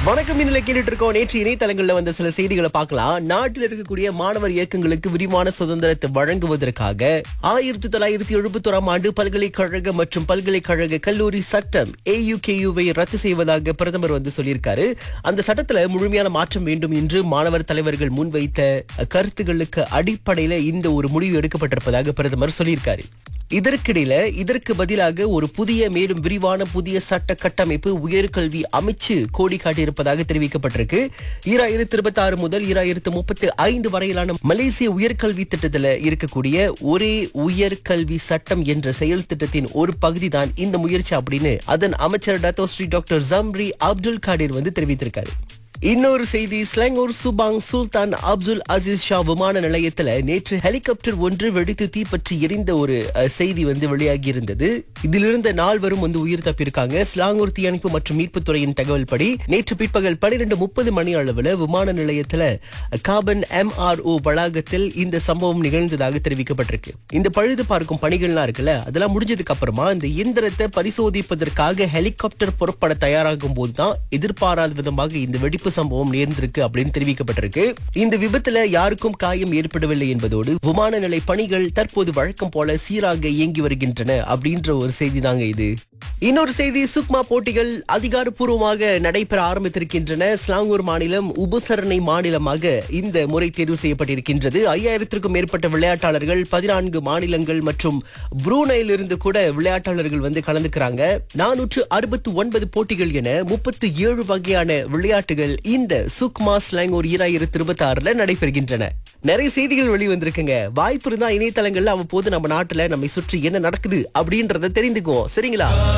வணக்கம் இன்னில கேட்டுட்டு இருக்கோம். நேற்று இணையதளங்கள்ல வந்த சில செய்திகளை பார்க்கலாம். நாட்டில் இருக்கக்கூடிய மாணவர் இயக்கங்களுக்கு விரிவான சுதந்திரத்தை வழங்குவதற்காக 1971ஆம் ஆண்டு பல்கலைக்கழக மற்றும் பல்கலைக்கழக கல்லூரி சட்டம் AUKUவை ரத்து செய்வதாக பிரதமர் சொல்லியிருக்காரு. அந்த சட்டத்துல முழுமையான மாற்றம் வேண்டும் என்று மாணவர் தலைவர்கள் முன்வைத்த கருத்துக்களுக்கு அடிப்படையில இந்த ஒரு முடிவு எடுக்கப்பட்டிருப்பதாக பிரதமர் சொல்லியிருக்காரு. இதற்கு பதிலாக ஒரு மேலும் விரிவான புதிய சட்ட கட்டமைப்பு உயர்கல்வி அமைச்சு கோடி காட்டியிருப்பதாக தெரிவிக்கப்பட்டிருக்கு. 2026 முதல் 2035 வரையிலான மலேசிய உயர்கல்வி திட்டத்தில் இருக்கக்கூடிய ஒரே உயர்கல்வி சட்டம் என்ற செயல் திட்டத்தின் ஒரு பகுதி தான் இந்த முயற்சி அப்படின்னு அதன் அமைச்சர் Datuk Seri doctor Zambry Abdul Kadir தெரிவித்திருக்காரு. இன்னொரு செய்தி, ஸ்லாங்கூர் சுபாங் சுல்தான் அப்துல் அசீஸ் ஷா விமான நிலையத்துல நேற்று ஹெலிகாப்டர் ஒன்று வெடித்து தீப்பற்றி எரிந்த ஒரு செய்தி வெளியாகி இருந்தது. இதிலிருந்த நால்வரும் உயிர் தப்பியிருக்காங்க. ஸ்லாங்கூர் தீயணைப்பு மற்றும் மீட்புத்துறையின் தகவல் படி நேற்று பிற்பகல் 12:30 மணி அளவுல விமான நிலையத்துல காபன் MRO வளாகத்தில் இந்த சம்பவம் நிகழ்ந்ததாக தெரிவிக்கப்பட்டிருக்கு. இந்த பழுது பார்க்கும் பணிகள்லாம் இருக்குல்ல, அதெல்லாம் முடிஞ்சதுக்கு அப்புறமா இந்த இயந்திரத்தை பரிசோதிப்பதற்காக ஹெலிகாப்டர் புறப்பட தயாராகும் போதுதான் எதிர்பாராத விதமாக இந்த வெடிப்பு சம்பவம் நேர்ந்திருக்கு அப்படின்னு தெரிவிக்கப்பட்டிருக்கு. இந்த விபத்துல யாருக்கும் காயம் ஏற்படவில்லை என்பதோடு விமான நிலை பணிகள் தற்போது வழக்கம் போல சீராக இயங்கி வருகின்றன அப்படின்ற ஒரு செய்தி தாங்க இது. இன்னொரு செய்தி, சுக்மா போட்டிகள் அதிகாரப்பூர்வமாக நடைபெற ஆரம்பித்திருக்கின்றன. ஸ்லாங்கூர் மாநிலம் உபசரணை மாநிலமாக இந்த முறை தேர்வு செய்யப்பட்டிருக்கின்றது. 5000க்கும் மேற்பட்ட விளையாட்டாளர்கள் 14 மாநிலங்கள் மற்றும் புரூனையில் இருந்து கூட விளையாட்டாளர்கள் கலந்துக்கிறாங்க. 469 போட்டிகள் என 37 வகையான விளையாட்டுகள் இந்த சுக்மா ஸ்லாங்கூர் 2026 நடைபெறுகின்றன. நிறைய செய்திகள் வெளிவந்திருக்குங்க. வாய்ப்பு இருந்தா இணையதளங்கள்ல அவ்வப்போது நம்ம நாட்டுல நம்மை சுற்றி என்ன நடக்குது அப்படின்றத தெரிந்துக்குவோம். சரிங்களா?